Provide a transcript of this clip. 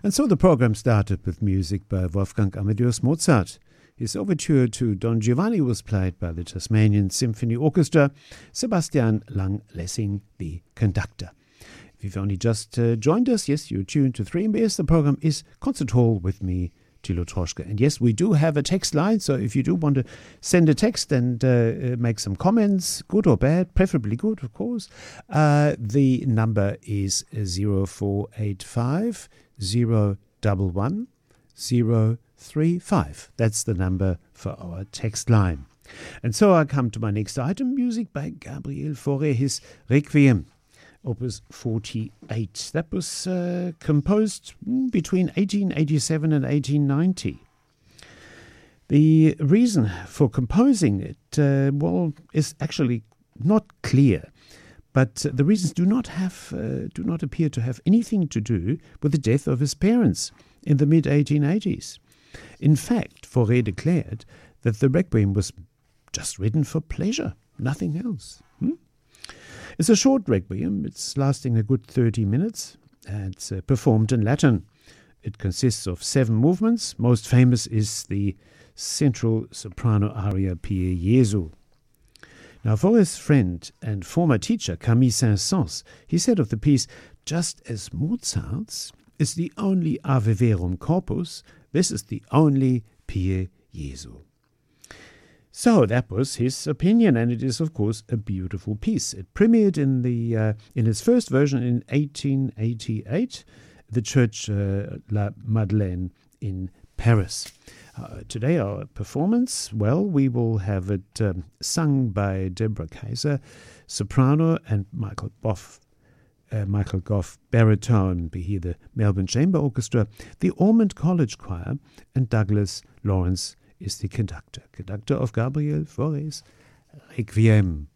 And so the program started with music by Wolfgang Amadeus Mozart. His overture to Don Giovanni was played by the Tasmanian Symphony Orchestra, Sebastian Lang-Lessing, the conductor. If you've only just joined us, yes, you're tuned to 3MBS. The program is Concert Hall with me, Thilo Troschke. And yes, we do have a text line, so if you do want to send a text and make some comments, good or bad, preferably good, of course, the number is 0485 011 035. That's the number for our text line. And so I come to my next item, music by Gabriel Fauré, his Requiem, Opus 48. That was composed between 1887 and 1890. The reason for composing it, is actually not clear. But the reasons do not appear to have anything to do with the death of his parents in the mid-1880s. In fact, Fauré declared that the Requiem was just written for pleasure, nothing else. It's a short Requiem. It's lasting a good 30 minutes. And it's performed in Latin. It consists of 7 movements. Most famous is the central soprano aria Pie Jesu. Now, Fauré's friend and former teacher, Camille Saint-Saëns, he said of the piece, just as Mozart's is the only Ave Verum Corpus, this is the only Pie Jesu. So that was his opinion, and it is, of course, a beautiful piece. It premiered in its first version in 1888, the Church La Madeleine in Paris. Today our performance, we will have it sung by Deborah Kaiser, soprano, and Michael Goff, baritone, be he the Melbourne Chamber Orchestra, the Ormond College Choir, and Douglas Lawrence is the conductor of Gabriel Fauré's Requiem.